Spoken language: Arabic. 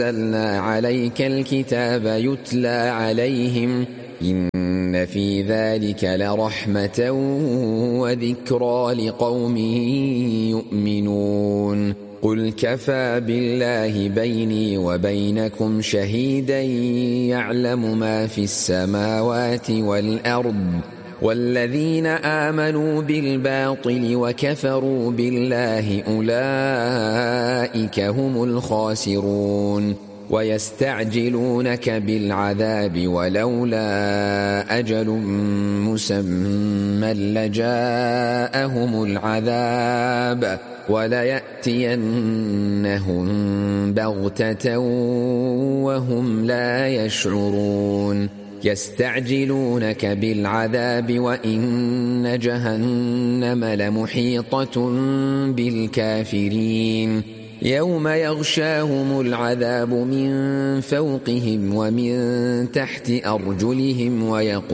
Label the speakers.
Speaker 1: أنزلنا عليك الكتاب يتلى عليهم إن في ذلك لرحمة وذكرى لقوم يؤمنون قل كفى بالله بيني وبينكم شهيدا يعلم ما في السماوات والأرض والذين آمنوا بالباطل وكفروا بالله أولئك هم الخاسرون ويستعجلونك بالعذاب ولولا أجل مسمى لجاءهم العذاب وليأتينهم بغتة وهم لا يشعرون يستعجلونك بالعذاب وإن جهنم لمحيطة بالكافرين يوم يغشاهم العذاب من فوقهم ومن تحت أرجلهم ويقول